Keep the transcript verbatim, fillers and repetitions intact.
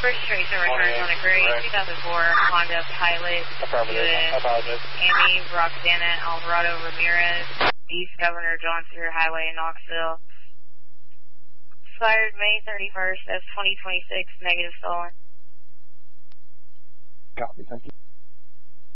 First Tracer returns on a gray two thousand four Honda Pilot with Amy Roxana Alvarado Ramirez, East Governor John Sear Highway in Knoxville. Expired May thirty-first, that's twenty twenty-six, negative stolen. Copy, thank you.